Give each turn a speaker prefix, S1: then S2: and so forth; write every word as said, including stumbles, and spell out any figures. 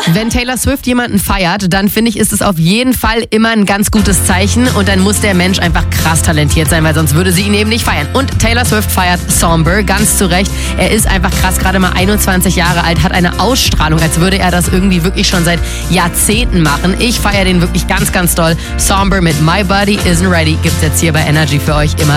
S1: Wenn Taylor Swift jemanden feiert, dann finde ich, ist es auf jeden Fall immer ein ganz gutes Zeichen und dann muss der Mensch einfach krass talentiert sein, weil sonst würde sie ihn eben nicht feiern. Und Taylor Swift feiert Somber, ganz zu Recht. Er ist einfach krass, gerade mal einundzwanzig Jahre alt, hat eine Ausstrahlung, als würde er das irgendwie wirklich schon seit Jahrzehnten machen. Ich feiere den wirklich ganz, ganz doll. Somber mit My Body Isn't Ready gibt's jetzt hier bei Energy für euch immer